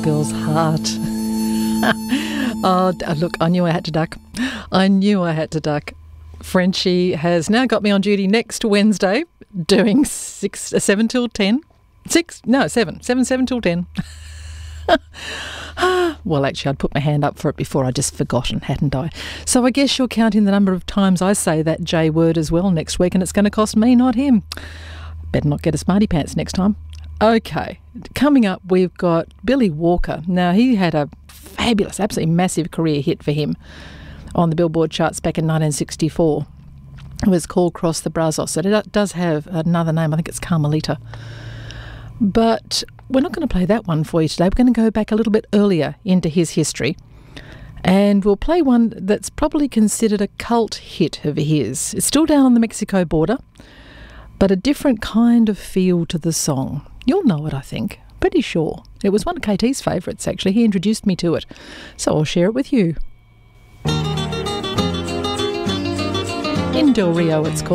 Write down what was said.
girl's heart. Oh, look, I knew I had to duck. Frenchie has now got me on duty next Wednesday doing 7 till 10. 7 till 10. Well, actually, I'd put my hand up for it before. I just forgotten, hadn't I? So I guess you're counting the number of times I say that J word as well next week, and it's going to cost me, not him. Better not get a smarty pants next time. Okay, coming up, we've got Billy Walker. Now, he had a fabulous, absolutely massive career hit for him on the Billboard charts back in 1964. It was called Cross the Brazos. It does have another name. I think it's Carmelita. But we're not going to play that one for you today. We're going to go back a little bit earlier into his history. And we'll play one that's probably considered a cult hit of his. It's still down on the Mexico border, but a different kind of feel to the song. You'll know it, I think. Pretty sure. It was one of KT's favourites, actually. He introduced me to it. So I'll share it with you. In Del Rio, it's called.